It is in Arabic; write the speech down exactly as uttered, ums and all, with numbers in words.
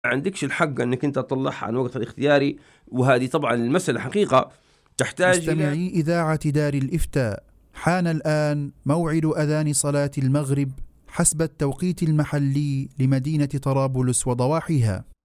عندكش الحق أنك أنت تطلعها عن وقت الاختياري. وهذه طبعا المسألة حقيقة تحتاج مستمعي إلى... إذاعة دار الإفتاء، حان الآن موعد أذان صلاة المغرب حسب التوقيت المحلي لمدينة طرابلس وضواحيها.